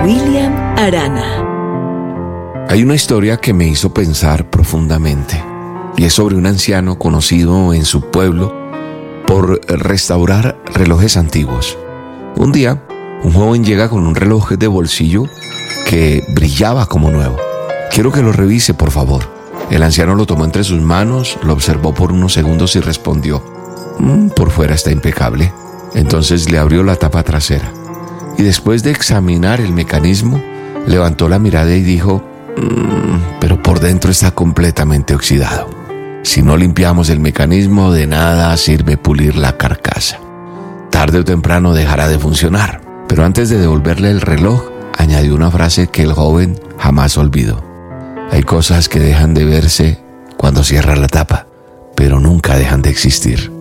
William Arana. Hay una historia que me hizo pensar profundamente, y es sobre un anciano conocido en su pueblo por restaurar relojes antiguos. Un día, un joven llega con un reloj de bolsillo que brillaba como nuevo. «Quiero que lo revise, por favor». El anciano lo tomó entre sus manos, lo observó por unos segundos y respondió: «Por fuera está impecable». Entonces le abrió la tapa trasera y después de examinar el mecanismo, levantó la mirada y dijo: «Pero por dentro está completamente oxidado. Si no limpiamos el mecanismo, de nada sirve pulir la carcasa. Tarde o temprano dejará de funcionar». Pero antes de devolverle el reloj, añadió una frase que el joven jamás olvidó: «Hay cosas que dejan de verse cuando cierra la tapa, pero nunca dejan de existir».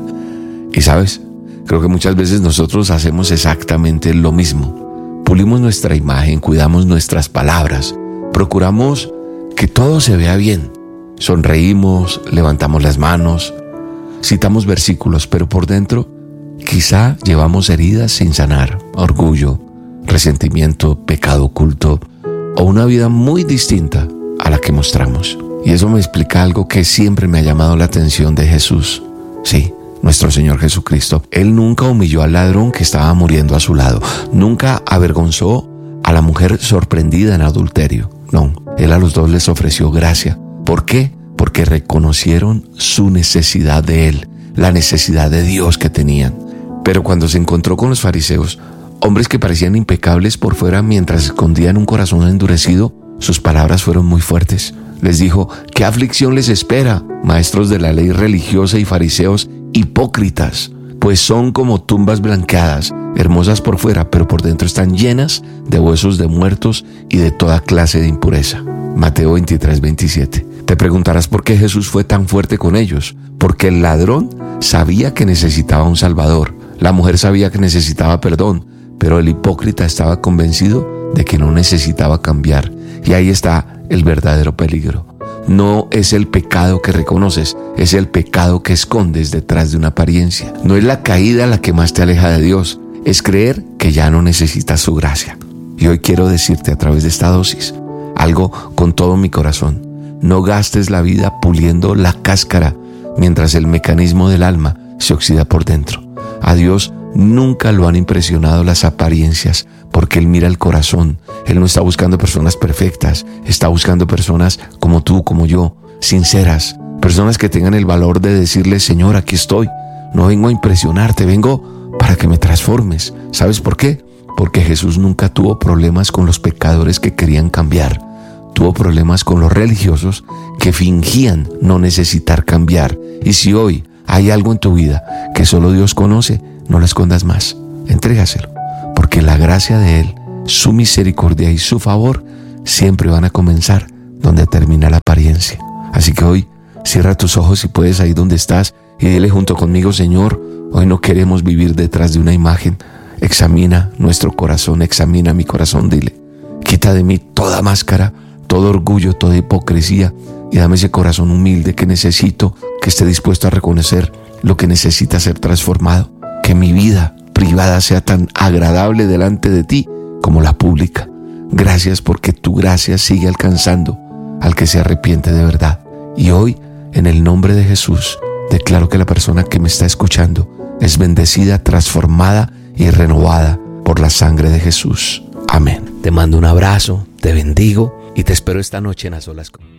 Y sabes, creo que muchas veces nosotros hacemos exactamente lo mismo. Pulimos nuestra imagen, cuidamos nuestras palabras, procuramos que todo se vea bien. Sonreímos, levantamos las manos, citamos versículos, pero por dentro quizá llevamos heridas sin sanar, orgullo, resentimiento, pecado oculto o una vida muy distinta a la que mostramos. Y eso me explica algo que siempre me ha llamado la atención de Jesús. Sí, nuestro Señor Jesucristo. Él nunca humilló al ladrón que estaba muriendo a su lado. Nunca avergonzó a la mujer sorprendida en adulterio. No, Él a los dos les ofreció gracia. ¿Por qué? Porque reconocieron su necesidad de Él, la necesidad de Dios que tenían. Pero cuando se encontró con los fariseos, hombres que parecían impecables por fuera mientras escondían un corazón endurecido, sus palabras fueron muy fuertes. Les dijo: «¿Qué aflicción les espera, maestros de la ley religiosa y fariseos hipócritas? Pues son como tumbas blanqueadas, hermosas por fuera, pero por dentro están llenas de huesos de muertos y de toda clase de impureza». Mateo 23:27. Te preguntarás por qué Jesús fue tan fuerte con ellos. Porque el ladrón sabía que necesitaba un Salvador. La mujer sabía que necesitaba perdón, pero el hipócrita estaba convencido de que no necesitaba cambiar. Y ahí está el verdadero peligro. No es el pecado que reconoces, es el pecado que escondes detrás de una apariencia. No es la caída la que más te aleja de Dios, es creer que ya no necesitas su gracia. Y hoy quiero decirte a través de esta dosis algo con todo mi corazón. No gastes la vida puliendo la cáscara mientras el mecanismo del alma se oxida por dentro. A Dios nunca lo han impresionado las apariencias, porque Él mira el corazón. Él no está buscando personas perfectas, está buscando personas como tú, como yo, sinceras, personas que tengan el valor de decirle: «Señor, aquí estoy, no vengo a impresionarte, vengo para que me transformes». ¿Sabes por qué? Porque Jesús nunca tuvo problemas con los pecadores que querían cambiar. Tuvo problemas con los religiosos que fingían no necesitar cambiar. Y si hoy hay algo en tu vida que solo Dios conoce, no lo escondas más, entrégaselo, porque la gracia de Él, su misericordia y su favor siempre van a comenzar donde termina la apariencia. Así que hoy cierra tus ojos si puedes ahí donde estás y dile junto conmigo: «Señor, hoy no queremos vivir detrás de una imagen. Examina nuestro corazón, examina mi corazón», dile. «Quita de mí toda máscara, todo orgullo, toda hipocresía, y dame ese corazón humilde que necesito, que esté dispuesto a reconocer lo que necesita ser transformado. Que mi vida privada sea tan agradable delante de ti como la pública. Gracias porque tu gracia sigue alcanzando al que se arrepiente de verdad». Y hoy, en el nombre de Jesús, declaro que la persona que me está escuchando es bendecida, transformada y renovada por la sangre de Jesús. Amén. Te mando un abrazo, te bendigo y te espero esta noche en A Solas con...